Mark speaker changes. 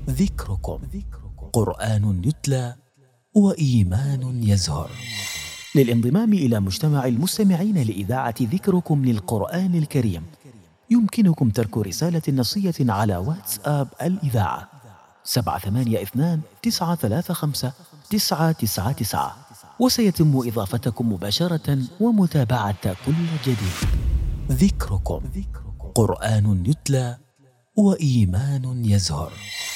Speaker 1: ذكركم قرآن يتلى وإيمان يزهر. للانضمام إلى مجتمع المستمعين لإذاعة ذكركم للقرآن الكريم يمكنكم ترك رسالة نصية على واتساب الإذاعة 782-935-999، وسيتم إضافتكم مباشرة ومتابعة كل جديد. ذكركم قرآن يتلى وإيمان يزهر.